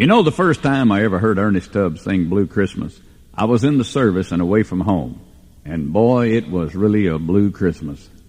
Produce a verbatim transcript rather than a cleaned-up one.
You know, the first time I ever heard Ernest Tubbs sing Blue Christmas, I was in the service and away from home. And boy, it was really a blue Christmas.